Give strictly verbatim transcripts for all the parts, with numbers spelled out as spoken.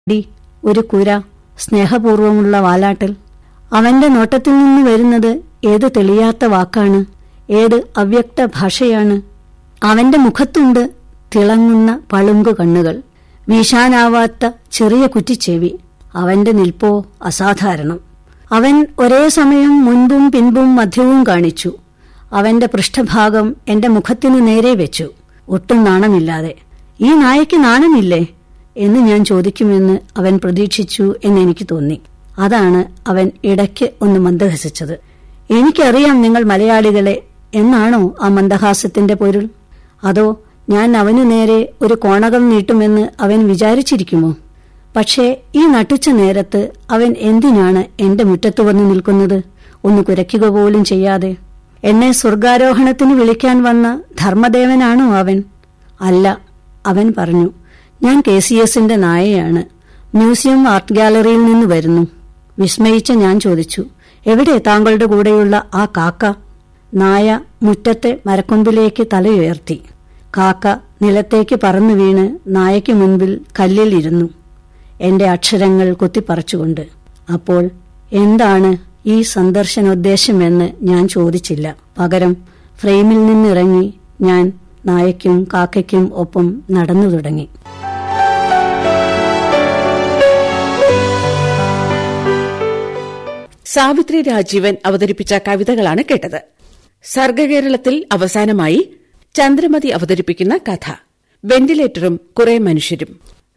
D ഒരു കുര, സ്നേഹപൂർവമുള്ള വാലാട്ടൽ. അവന്റെ നോട്ടത്തിൽ നിന്ന് വരുന്നത് ഏത് തെളിയാത്ത വാക്കാണ്, ഏത് അവ്യക്ത ഭാഷയാണ്. അവന്റെ മുഖത്തുണ്ട് തിളങ്ങുന്ന പളുങ്കു കണ്ണുകൾ, വീശാനാവാത്ത ചെറിയ കുറ്റിച്ചെവി. അവന്റെ നിൽപ്പോ അസാധാരണം. അവൻ ഒരേ സമയം മുൻപും പിൻപും മധ്യവും കാണിച്ചു. അവന്റെ പൃഷ്ഠഭാഗം എന്റെ മുഖത്തിനു നേരെ വെച്ചു, ഒട്ടും നാണമില്ലാതെ. ഈ നായയ്ക്ക് നാണമില്ലേ എന്ന് ഞാൻ ചോദിക്കുമെന്ന് അവൻ പ്രതീക്ഷിച്ചു എന്നെനിക്ക് തോന്നി. അതാണ് അവൻ ഇടയ്ക്ക് ഒന്ന് മന്ദഹസിച്ചത്. എനിക്കറിയാം നിങ്ങൾ മലയാളികളെ എന്നാണോ ആ മന്ദഹാസത്തിന്റെ പൊരുൾ? അതോ ഞാൻ അവനു നേരെ ഒരു കോണകം നീട്ടുമെന്ന് അവൻ വിചാരിച്ചിരിക്കുമോ? പക്ഷേ ഈ നട്ടുച്ച നേരത്ത് അവൻ എന്തിനാണ് എന്റെ മുറ്റത്ത് വന്നു നിൽക്കുന്നത്, ഒന്ന് കുരയ്ക്കുക പോലും ചെയ്യാതെ? എന്നെ സ്വർഗാരോഹണത്തിന് വിളിക്കാൻ വന്ന ധർമ്മദേവനാണോ അവൻ? അല്ല, അവൻ പറഞ്ഞു. ഞാൻ കെ സി എസിന്റെ നായയാണ്, മ്യൂസിയം ആർട്ട് ഗാലറിയിൽ നിന്ന് വരുന്നു. വിസ്മയിച്ച ഞാൻ ചോദിച്ചു, എവിടെ താങ്കളുടെ കൂടെയുള്ള ആ കാക്ക? നായ മുറ്റത്തെ മരക്കൊമ്പിലേക്ക് തലയുയർത്തി. കാക്ക നിലത്തേക്ക് പറന്നു വീണ് നായയ്ക്ക് മുൻപിൽ കല്ലിൽ ഇരുന്നു, എന്റെ അക്ഷരങ്ങൾ കൊത്തിപ്പറിച്ചുകൊണ്ട്. അപ്പോൾ എന്താണ് ഈ സന്ദർശനോദ്ദേശമെന്ന് ഞാൻ ചോദിച്ചില്ല. പകരം ഫ്രെയിമിൽ നിന്നിറങ്ങി ഞാൻ നായയ്ക്കും കാക്കയ്ക്കും ഒപ്പം നടന്നു തുടങ്ങി. സാവിത്രി രാജീവൻ അവതരിപ്പിച്ച കവിതകളാണ് കേട്ടത്. സർഗകേരളത്തിൽ അവസാനമായി ചന്ദ്രമതി അവതരിപ്പിക്കുന്ന കഥ വെന്റിലേറ്ററും കുറെ മനുഷ്യരും.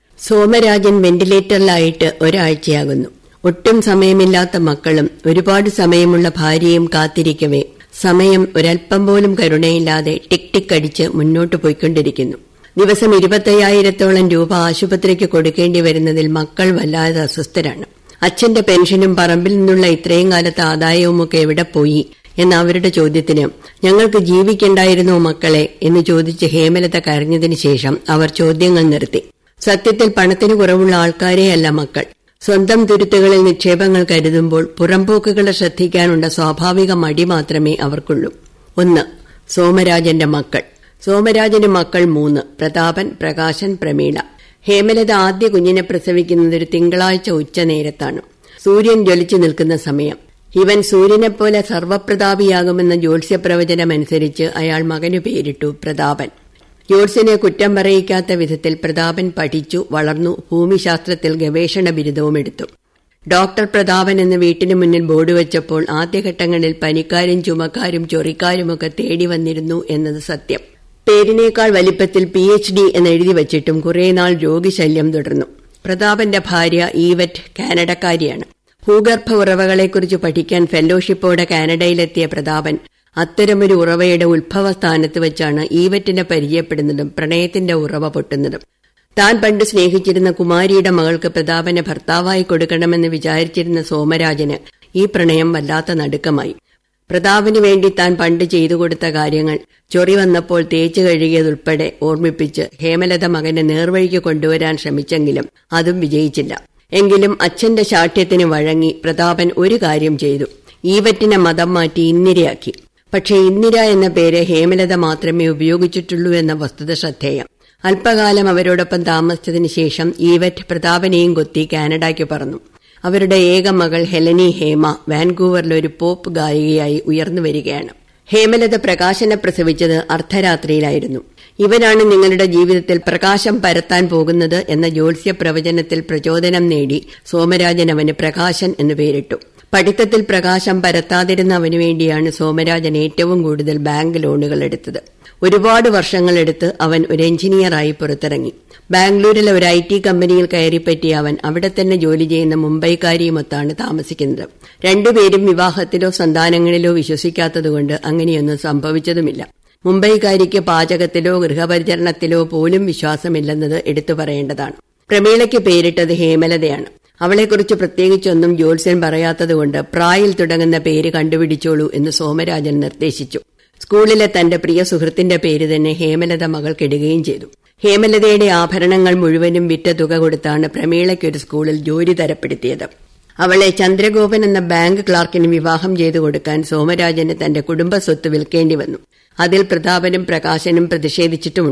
സോമരാജൻ വെന്റിലേറ്ററിലായിട്ട് ഒരാഴ്ചയാകുന്നു. ഒട്ടും സമയമില്ലാത്ത മക്കളും ഒരുപാട് സമയമുള്ള ഭാര്യയും കാത്തിരിക്കവേ സമയം ഒരൽപ്പം പോലും കരുണയില്ലാതെ ടിക് ടിക് അടിച്ച് മുന്നോട്ട് പോയിക്കൊണ്ടിരിക്കുന്നു. ദിവസം ഇരുപത്തയ്യായിരത്തോളം രൂപ ആശുപത്രിക്ക് കൊടുക്കേണ്ടി വരുന്നതിൽ മക്കൾ വല്ലാതെ അസ്വസ്ഥരാണ്. അച്ഛന്റെ പെൻഷനും പറമ്പിൽ നിന്നുള്ള ഇത്രയും കാലത്തെ ആദായവുമൊക്കെ എവിടെ പോയി എന്ന അവരുടെ ചോദ്യത്തിന് ഞങ്ങൾക്ക് ജീവിക്കണ്ടായിരുന്നോ മക്കളെ എന്ന് ചോദിച്ച് ഹേമലത കരഞ്ഞതിനു ശേഷം അവർ ചോദ്യങ്ങൾ നിർത്തി. സത്യത്തിൽ പണത്തിന് കുറവുള്ള ആൾക്കാരെയല്ല മക്കൾ. സ്വന്തം തുരുത്തുകളിൽ നിക്ഷേപങ്ങൾ കരുതുമ്പോൾ പുറംപോക്കുകളെ ശ്രദ്ധിക്കാനുള്ള സ്വാഭാവിക മടി മാത്രമേ അവർക്കുള്ളൂ. ഒന്ന്, സോമരാജന്റെ മക്കൾ. സോമരാജന് മക്കൾ മൂന്ന്: പ്രതാപൻ, പ്രകാശൻ, പ്രമീള. ഹേമലത ആദ്യ കുഞ്ഞിനെ പ്രസവിക്കുന്നത് ഒരു തിങ്കളാഴ്ച ഉച്ച നേരത്താണ്. സൂര്യൻ ജ്വലിച്ചു നിൽക്കുന്ന സമയം. ഇവൻ സൂര്യനെപ്പോലെ സർവപ്രതാപിയാകുമെന്ന ജ്യോത്സ്യപ്രവചനമനുസരിച്ച് അയാൾ മകനു പേരിട്ടു പ്രതാപൻ. ജ്യോത്സ്യനെ കുറ്റം പറയിക്കാത്ത വിധത്തിൽ പ്രതാപൻ പഠിച്ചു വളർന്നു. ഭൂമിശാസ്ത്രത്തിൽ ഗവേഷണ ബിരുദവും എടുത്തു. ഡോക്ടർ പ്രതാപൻ എന്ന് വീട്ടിനു മുന്നിൽ ബോർഡ് വെച്ചപ്പോൾ ആദ്യഘട്ടങ്ങളിൽ പനിക്കാരും ചുമക്കാരും ചൊറിക്കാരുമൊക്കെ തേടി വന്നിരുന്നു എന്നത് സത്യം. പേരിനേക്കാൾ വലിപ്പത്തിൽ പി എച്ച് ഡി എന്നെഴുതി വച്ചിട്ടും കുറേനാൾ രോഗിശല്യം തുടർന്നു. പ്രതാപന്റെ ഭാര്യ ഈവറ്റ് കാനഡക്കാരിയാണ്. ഭൂഗർഭ ഉറവകളെക്കുറിച്ച് പഠിക്കാൻ ഫെലോഷിപ്പോടെ കാനഡയിലെത്തിയ പ്രതാപൻ അത്തരമൊരു ഉറവയുടെ ഉത്ഭവസ്ഥാനത്ത് വെച്ചാണ് ഈവറ്റിനെ പരിചയപ്പെടുന്നതും പ്രണയത്തിന്റെ ഉറവ പൊട്ടുന്നതും. താൻ പണ്ട് സ്നേഹിച്ചിരുന്ന കുമാരിയുടെ മകൾക്ക് പ്രതാപനെ ഭർത്താവായി കൊടുക്കണമെന്ന് വിചാരിച്ചിരുന്ന സോമരാജന് ഈ പ്രണയം വല്ലാത്ത നടുക്കമായി. പ്രതാപന് വേണ്ടി താൻ പണ്ട് ചെയ്തു കൊടുത്ത കാര്യങ്ങൾ ചൊറി വന്നപ്പോൾ തേച്ചു കഴുകിയതുൾപ്പെടെ ഓർമ്മിപ്പിച്ച് ഹേമലത മകനെ നേർവഴിക്ക് കൊണ്ടുവരാൻ ശ്രമിച്ചെങ്കിലും അതും വിജയിച്ചില്ല. എങ്കിലും അച്ഛന്റെ ശാഠ്യത്തിന് വഴങ്ങി പ്രതാപൻ ഒരു കാര്യം ചെയ്തു. ഈവറ്റിനെ മതം മാറ്റി ഇന്ദിരയാക്കി. പക്ഷേ ഇന്ദിര എന്ന പേര് ഹേമലത മാത്രമേ ഉപയോഗിച്ചിട്ടുള്ളൂ എന്ന വസ്തുത ശ്രദ്ധേയം. അല്പകാലം അവരോടൊപ്പം താമസിച്ചതിനു ശേഷം ഈവറ്റ് പ്രതാപനെയും കൊത്തി കാനഡയ്ക്ക് പറന്നു. അവരുടെ ഏക മകൾ ഹെലനി ഹേമ വാൻകൂവറിലെ ഒരു പോപ്പ് ഗായികയായി ഉയർന്നു വരികയാണ്. ഹേമലത പ്രകാശനെ പ്രസവിച്ചത് അർദ്ധരാത്രിയിലായിരുന്നു. ഇവനാണ് നിങ്ങളുടെ ജീവിതത്തിൽ പ്രകാശം പരത്താൻ പോകുന്നത് എന്ന ജ്യോത്സ്യ പ്രവചനത്തിൽ പ്രചോദനം നേടി സോമരാജൻ അവന് പ്രകാശൻ എന്ന് പേരിട്ടു. പഠിത്തത്തിൽ പ്രകാശം പരത്താതിരുന്ന അവനു വേണ്ടിയാണ് സോമരാജൻ ഏറ്റവും കൂടുതൽ ബാങ്ക് ലോണുകൾ എടുത്തത്. ഒരുപാട് വർഷങ്ങളെടുത്ത് അവൻ ഒരു എഞ്ചിനീയറായി പുറത്തിറങ്ങി. ബാംഗ്ലൂരിലെ ഒരു ഐ ടി കമ്പനിയിൽ കയറിപ്പറ്റിയ അവൻ അവിടെ തന്നെ ജോലി ചെയ്യുന്ന മുംബൈക്കാരിയുമൊത്താണ് താമസിക്കുന്നത്. രണ്ടുപേരും വിവാഹത്തിലോ സന്താനങ്ങളിലോ വിശ്വസിക്കാത്തതുകൊണ്ട് അങ്ങനെയൊന്നും സംഭവിച്ചതുമില്ല. മുംബൈക്കാരിക്ക് പാചകത്തിലോ ഗൃഹപരിചരണത്തിലോ പോലും വിശ്വാസമില്ലെന്നത് എടുത്തു പറയേണ്ടതാണ്. പ്രമീളയ്ക്ക് പേരിട്ടത് ഹേമലതയാണ്. അവളെക്കുറിച്ച് പ്രത്യേകിച്ചൊന്നും ജ്യോത്സ്യൻ പറയാത്തതുകൊണ്ട് പ്രായിൽ തുടങ്ങുന്ന പേര് കണ്ടുപിടിച്ചോളൂ എന്ന് സോമരാജൻ നിർദ്ദേശിച്ചു. സ്കൂളിലെ തന്റെ പ്രിയ സുഹൃത്തിന്റെ പേര് തന്നെ ഹേമലത മകൾക്കിടുകയും ചെയ്തു. ഹേമലതയുടെ ആഭരണങ്ങൾ മുഴുവനും വിറ്റ തുക കൊടുത്താണ് പ്രമീളയ്ക്കൊരു സ്കൂളിൽ ജോലി തരപ്പെടുത്തിയത്. അവളെ ചന്ദ്രഗോപൻ എന്ന ബാങ്ക് ക്ലാർക്കിന് വിവാഹം ചെയ്തു കൊടുക്കാൻ സോമരാജന് തന്റെ കുടുംബസ്വത്ത് വിൽക്കേണ്ടി വന്നു. അതിൽ പ്രതാപനും പ്രകാശനും പ്രതിഷേധിച്ചിട്ടുമുണ്ട്.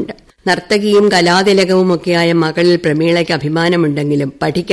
നർത്തകിയും കലാതിലകവുമൊക്കെയായ മകളിൽ പ്രമീളയ്ക്ക് അഭിമാനമുണ്ടെങ്കിലും പഠിക്കാൻ